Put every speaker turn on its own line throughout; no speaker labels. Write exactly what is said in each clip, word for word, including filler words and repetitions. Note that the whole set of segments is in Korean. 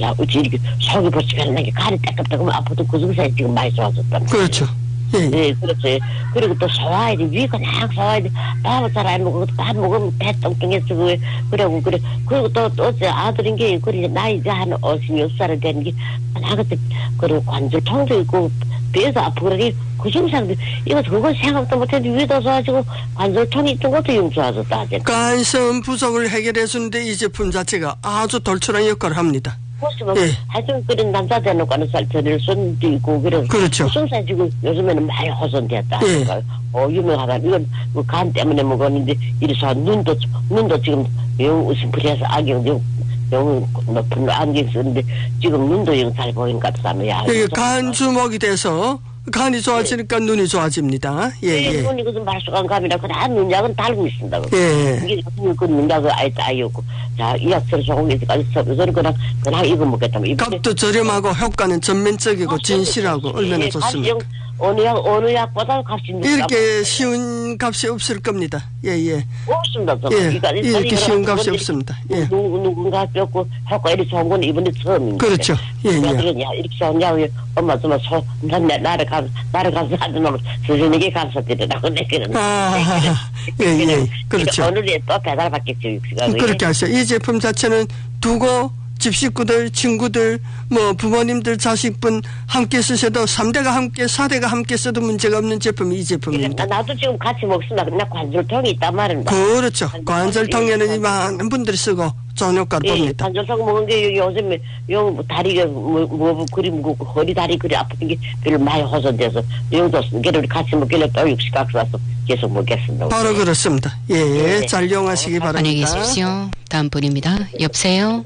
야, 어찌 이렇게 속이 벌써 변하게 간이 따끔따끔 아파도 그 중사에 지금 많이 좋아졌단 말이야.
그렇죠. 예.
네, 그렇죠. 그리고 또 소화해야 돼. 위가 그냥 소화해야 돼. 밥을 잘 안 먹고, 밥 먹으면 배 뚱뚱해서, 그래. 그러고, 그래. 그리고 또, 또, 어째 아들인 게, 그래, 나 이제 한 오십육 살이 되는 게, 나 그때, 그리고 관절통도 있고, 배에서 아프고, 그러게, 그 중상들, 이거, 그거 생각도 못했는데, 위도 좋아지고, 관절통이 있던 것도 영 좋아졌다, 하지.
간성 부족을 해결해주는데 이 제품 자체가 아주 돌출한 역할을 합니다.
그렇지만,
예.
하여튼, 그런 남자 대놓고는 살 전일 손도 있고, 그래.
그렇죠.
무슨 지금 요즘에는 많이 호전됐다.
예.
어, 유명하다. 이건 간 때문에 먹었는데, 이래서 눈도, 눈도 지금 영 웃음풀이해서 안경, 영, 영 높은 안경 쓰는데, 지금 눈도 영 잘 보이는 것 같다. 야.
예, 간 주먹이 돼서 간이 좋아지니까 예. 눈이 좋아집니다. 예,
예.
예.
눈이 무슨 말쑥한 감이라, 그 다 눈약은 달고 있습니다.
예.
이게 그 눈약은 아예 따이었고, 자, 이 약초를 조금 이제까지 써서 그냥, 그냥 이거 먹겠다면.
값도 저렴하고 효과는 전면적이고 진실하고 얼마나
예,
좋습니까?
어느 약, 어느 약보다 값이
이렇게 쉬운 값이 없을 겁니다. 예, 예.
없습니다.
예, 이렇게 쉬운 값이 없습니다. 예.
누구, 누군가 뼈고, 효과 이렇게 좋은 건 이번에 처음입니다.
그렇죠. 예, 예.
야, 이렇게 좋냐, 엄마, 정말, 소, 난, 나를 감, 나를 감사하지 말고, 스승에게 감사드리라고 내기는.
아, 예, 예. 그렇죠.
오늘에 또 배달 받겠죠, 육수가.
그렇게 하죠. 이 제품 자체는 두고, 집 식구들, 친구들, 뭐 부모님들, 자식분 함께 쓰셔도 삼 대가 함께, 사 대가 함께 써도 문제가 없는 제품이 이 제품입니다.
나도 지금 같이 먹습니다. 나 관절통이 있단 말입니다.
그렇죠. 관절통에는 많은 분들이 쓰고 좋은 효과를
예,
봅니다.
관절통 먹은 게 요즘에 요 다리가 뭐, 뭐 그리 뭐 허리 다리 그리 아픈 게 별로 많이 호전돼서 용도 걔를 같이 먹길래 또 육식각 와서 계속 먹겠습니다.
바로 그렇습니다. 예,
네.
잘 이용하시기 바랍니다.
안녕히 계십시오. 다음 분입니다. 여보세요.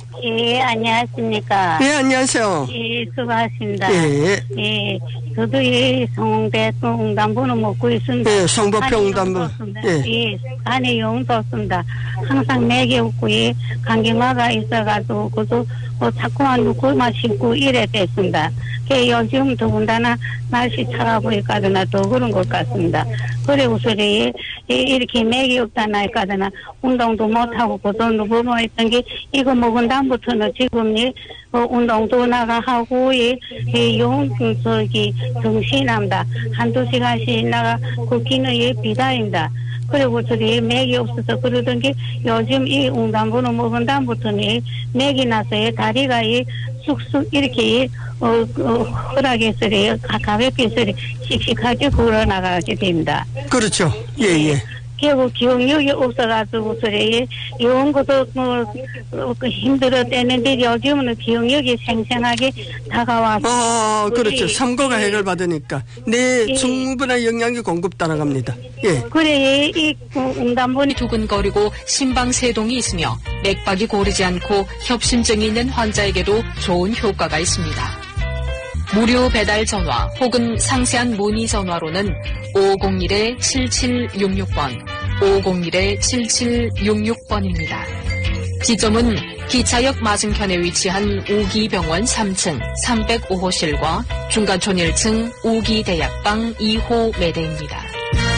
예, 안녕하십니까.
예, 안녕하세요.
예, 수고하십니다.
예.
예, 저도 이 성대 응담부는 먹고 있습니다.
예, 성보표 응담부.
예. 예, 간이 영 좋습니다. 항상 맥이 없고, 예, 감기마가 있어가지고, 그도 뭐 자꾸만 누구만 씹고 이래 됐습니다. 그 요즘 더군다나 날씨 차가 보니까나 더 그런 것 같습니다. 그래, 우선이 이렇게 맥이 없다나 할까나 운동도 못하고 고전도 뭐 했던 게 이거 먹은 다음부터는 지금 이 어, 운동도 나가하고 예, 예, 용 저기 정신납니다. 한두 시간씩 나가 걷기는 예 비다입니다. 그리고 저기 맥이 없어서 그러던 게 요즘 이 운동부는 먹은 다음부터는 맥이 나서 다리가 이 쑥쑥 이렇게 어, 어 허락해서 가볍게 해서 씩씩하게 걸어 나가게 됩니다.
그렇죠. 예, 예.
결국 기억력이 없어가지고 그래 이런 것도 뭐 힘들었대는데 요즘은 기억력이 생생하게 다가와서
아, 그렇죠. 삼고가 해결받으니까 내
예.
충분한 영양이 공급 따라갑니다. 예.
그래 이 응답본이
두근거리고 심방세동이 있으며 맥박이 고르지 않고 협심증이 있는 환자에게도 좋은 효과가 있습니다. 무료 배달 전화 혹은 상세한 문의 전화로는 오공일 칠칠육육 번, 오공일 칠칠육육 번입니다. 지점은 기차역 맞은편에 위치한 우기병원 삼 층 삼백오 호실과 중간촌 일 층 우기대약방 이 호 매대입니다.